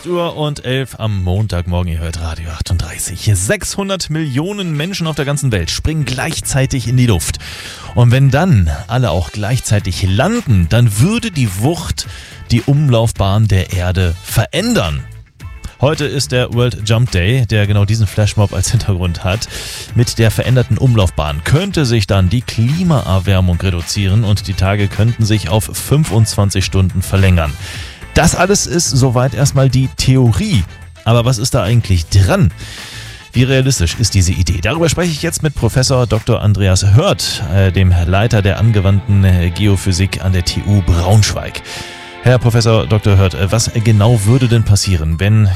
8:11 Uhr am Montagmorgen. Ihr hört Radio 38. 600 Millionen Menschen auf der ganzen Welt springen gleichzeitig in die Luft. Und wenn dann alle auch gleichzeitig landen, dann würde die Wucht die Umlaufbahn der Erde verändern. Heute ist der World Jump Day, der genau diesen Flashmob als Hintergrund hat. Mit der veränderten Umlaufbahn könnte sich dann die Klimaerwärmung reduzieren und die Tage könnten sich auf 25 Stunden verlängern. Das alles ist soweit erstmal die Theorie. Aber was ist da eigentlich dran? Wie realistisch ist diese Idee? Darüber spreche ich jetzt mit Professor Dr. Andreas Hört, dem Leiter der angewandten Geophysik an der TU Braunschweig. Herr Professor Dr. Hört, was genau würde denn passieren, wenn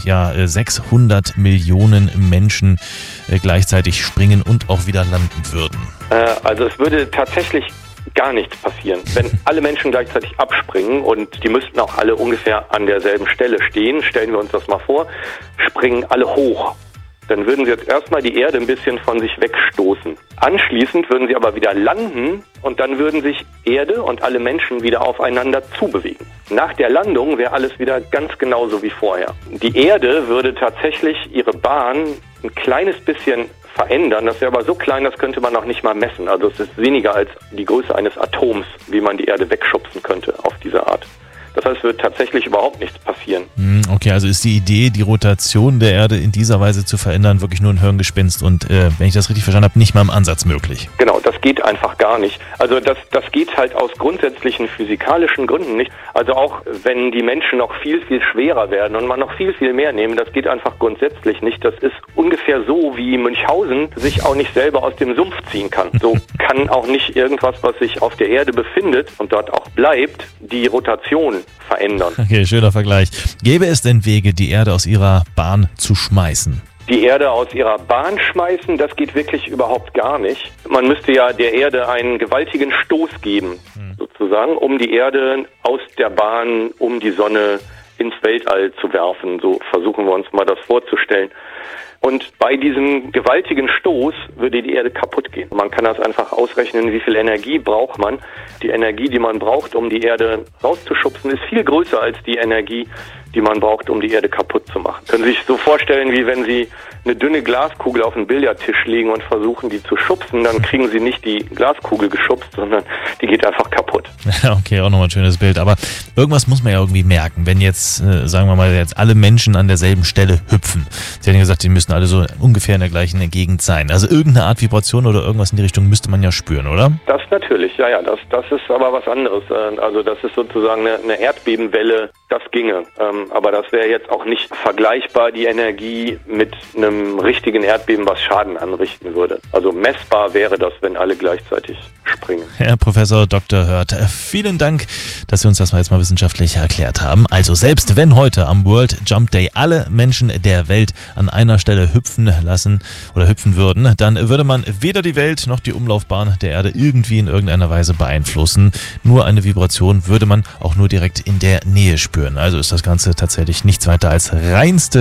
600 Millionen Menschen gleichzeitig springen und auch wieder landen würden? Also es würde tatsächlich gar nichts passieren. Wenn alle Menschen gleichzeitig abspringen und die müssten auch alle ungefähr an derselben Stelle stehen, stellen wir uns das mal vor, springen alle hoch. Dann würden sie jetzt erstmal die Erde ein bisschen von sich wegstoßen. Anschließend würden sie aber wieder landen und dann würden sich Erde und alle Menschen wieder aufeinander zubewegen. Nach der Landung wäre alles wieder ganz genauso wie vorher. Die Erde würde tatsächlich ihre Bahn ein kleines bisschen verändern. Das wäre aber so klein, das könnte man noch nicht mal messen. Also es ist weniger als die Größe eines Atoms, wie man die Erde wegschubsen könnte auf diese Art. Das heißt, es wird tatsächlich überhaupt nichts passieren. Okay, also ist die Idee, die Rotation der Erde in dieser Weise zu verändern, wirklich nur ein Hirngespinst und, wenn ich das richtig verstanden habe, nicht mal im Ansatz möglich. Genau, das geht einfach gar nicht. Also das geht halt aus grundsätzlichen physikalischen Gründen nicht. Also auch wenn die Menschen noch viel, viel schwerer werden und man noch viel, viel mehr nehmen, das geht einfach grundsätzlich nicht. Das ist ungefähr so, wie Münchhausen sich auch nicht selber aus dem Sumpf ziehen kann. So kann auch nicht irgendwas, was sich auf der Erde befindet und dort auch bleibt, die Rotation verändern. Okay, schöner Vergleich. Gäbe es denn Wege, die Erde aus ihrer Bahn zu schmeißen? Die Erde aus ihrer Bahn schmeißen, das geht wirklich überhaupt gar nicht. Man müsste ja der Erde einen gewaltigen Stoß geben, sozusagen, um die Erde aus der Bahn um die Sonne ins Weltall zu werfen. So versuchen wir uns mal das vorzustellen. Und bei diesem gewaltigen Stoß würde die Erde kaputt gehen. Man kann das einfach ausrechnen, wie viel Energie braucht man. Die Energie, die man braucht, um die Erde rauszuschubsen, ist viel größer als die Energie, die man braucht, um die Erde kaputt zu machen. Können Sie sich so vorstellen, wie wenn Sie eine dünne Glaskugel auf den Billardtisch legen und versuchen, die zu schubsen, dann kriegen Sie nicht die Glaskugel geschubst, sondern die geht einfach kaputt. Okay, auch nochmal ein schönes Bild. Aber irgendwas muss man ja irgendwie merken, wenn jetzt, sagen wir mal, jetzt alle Menschen an derselben Stelle hüpfen. Sie haben ja gesagt, die müssen alle so ungefähr in der gleichen Gegend sein. Also irgendeine Art Vibration oder irgendwas in die Richtung müsste man ja spüren, oder? Das natürlich, ja. Das ist aber was anderes. Also das ist sozusagen eine Erdbebenwelle, das ginge. Aber das wäre jetzt auch nicht vergleichbar, die Energie mit einem richtigen Erdbeben, was Schaden anrichten würde. Also messbar wäre das, wenn alle gleichzeitig springen. Herr Professor Dr. Hört, vielen Dank, dass Sie uns das mal jetzt mal wissenschaftlich erklärt haben. Also selbst wenn heute am World Jump Day alle Menschen der Welt an einer Stelle hüpfen lassen oder hüpfen würden, dann würde man weder die Welt noch die Umlaufbahn der Erde irgendwie in irgendeiner Weise beeinflussen. Nur eine Vibration würde man auch nur direkt in der Nähe spüren. Also ist das Ganze tatsächlich nichts weiter als reinste